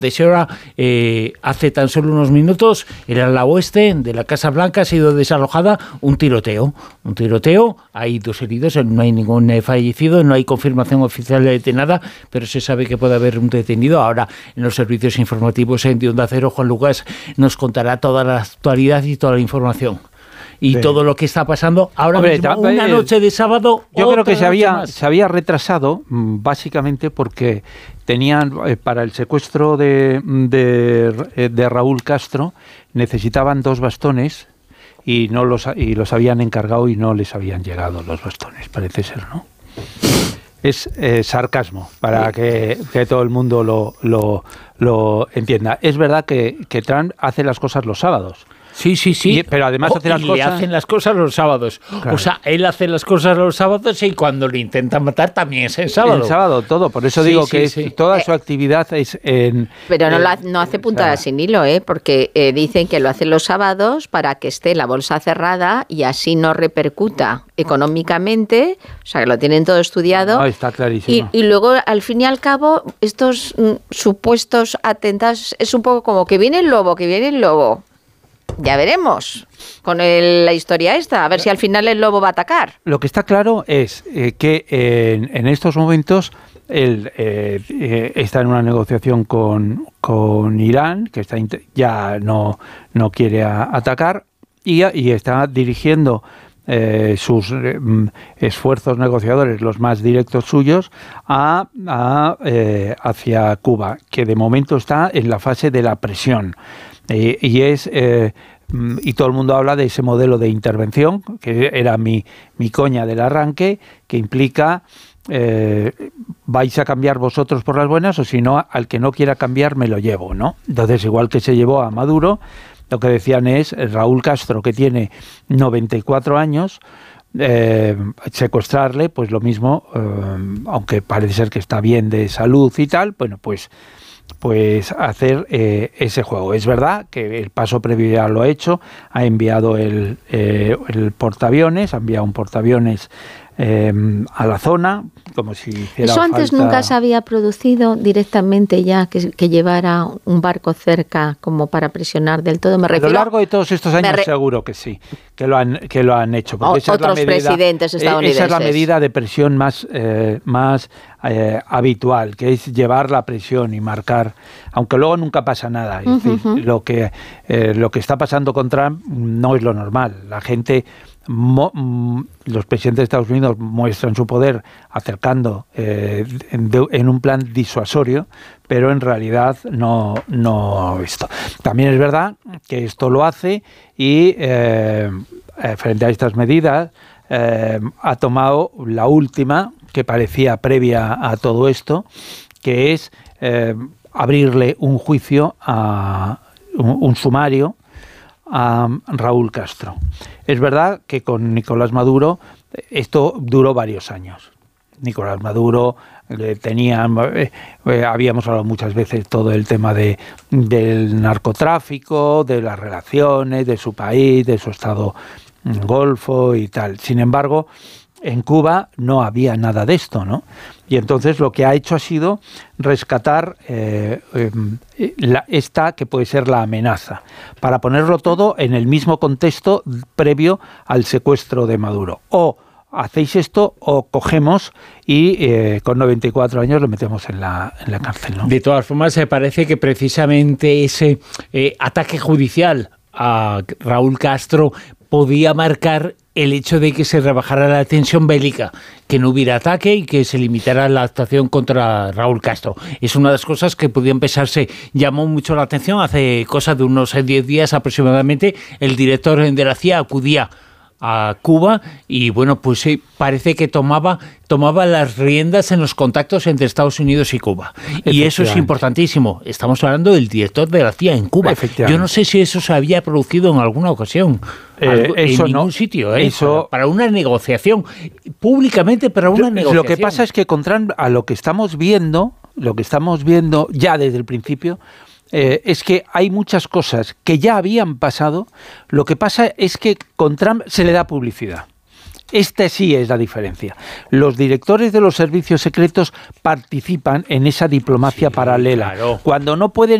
de Shora, hace tan solo unos minutos, en el ala oeste de la Casa Blanca ha sido desalojada un tiroteo. Hay 2 heridos, no hay ningún fallecido, no hay confirmación oficial de nada, pero se sabe que puede haber un detenido. Ahora, en los servicios informativos de Onda Cero, Juan Lucas nos contará toda la actualidad y toda la información. Y todo lo que está pasando ahora mismo, una noche de sábado. Yo creo que se había retrasado, básicamente porque tenían, para el secuestro de Raúl Castro, necesitaban 2 bastones y los habían encargado y no les habían llegado los bastones, parece ser, ¿no? Es sarcasmo, para que todo el mundo lo entienda. Es verdad que Trump hace las cosas los sábados. Sí. Pero además hace las cosas... le hacen las cosas los sábados. Claro. O sea, él hace las cosas los sábados y cuando le intentan matar también es el sábado. El sábado todo, por eso digo que toda su actividad es en... Pero no hace puntada sin hilo, porque dicen que lo hace los sábados para que esté la bolsa cerrada y así no repercuta económicamente, o sea, que lo tienen todo estudiado. No, está clarísimo. Y luego, al fin y al cabo, estos supuestos atentados es un poco como que viene el lobo. Ya veremos con la historia esta, a ver si al final el lobo va a atacar. Lo que está claro es que en estos momentos él está en una negociación con Irán, que ya no quiere atacar, y está dirigiendo sus esfuerzos negociadores, los más directos suyos, hacia Cuba, que de momento está en la fase de la presión. Y todo el mundo habla de ese modelo de intervención, que era mi coña del arranque, que implica vais a cambiar vosotros por las buenas, o si no, al que no quiera cambiar me lo llevo, ¿no? Entonces, igual que se llevó a Maduro, lo que decían es Raúl Castro, que tiene 94 años, secuestrarle, pues lo mismo, aunque parece ser que está bien de salud y tal, bueno, pues hacer ese juego. Es verdad que el paso previo ya lo ha hecho, ha enviado el portaaviones, ha enviado un portaaviones a la zona, como si hiciera ¿Eso antes falta... nunca se había producido directamente ya, que llevara un barco cerca como para presionar del todo? A lo largo de todos estos años seguro que sí, que lo han hecho. Porque esa otros es la medida, presidentes estadounidenses. Esa es la medida de presión más habitual, que es llevar la presión y marcar, aunque luego nunca pasa nada. Es decir, lo que está pasando con Trump no es lo normal. La gente... los presidentes de Estados Unidos muestran su poder acercando en un plan disuasorio, pero en realidad no esto. También es verdad que esto lo hace y frente a estas medidas ha tomado la última, que parecía previa a todo esto, que es abrirle un juicio, un sumario a Raúl Castro. Es verdad que con Nicolás Maduro esto duró varios años. Nicolás Maduro habíamos hablado muchas veces todo el tema del narcotráfico, de las relaciones, de su país, de su estado golfo y tal. Sin embargo, en Cuba no había nada de esto, ¿no? Y entonces lo que ha hecho ha sido rescatar esta que puede ser la amenaza, para ponerlo todo en el mismo contexto previo al secuestro de Maduro. O hacéis esto o cogemos y con 94 años lo metemos en la cárcel, ¿no? De todas formas, parece que precisamente ese ataque judicial a Raúl Castro podía marcar el hecho de que se rebajara la tensión bélica, que no hubiera ataque y que se limitara la actuación contra Raúl Castro. Es una de las cosas que podían pensarse. Llamó mucho la atención. Hace cosa de unos 10 días aproximadamente, el director de la CIA acudía a Cuba y bueno, pues parece que tomaba las riendas en los contactos entre Estados Unidos y Cuba. Y eso es importantísimo. Estamos hablando del director de la CIA en Cuba. Yo no sé si eso se había producido en alguna ocasión. En ningún sitio. Para una negociación. Públicamente para una negociación. Lo que pasa es que con Trump, a lo que estamos viendo ya desde el principio, es que hay muchas cosas que ya habían pasado. Lo que pasa es que con Trump se le da publicidad. Esta sí es la diferencia. Los directores de los servicios secretos participan en esa diplomacia paralela. Claro. Cuando no pueden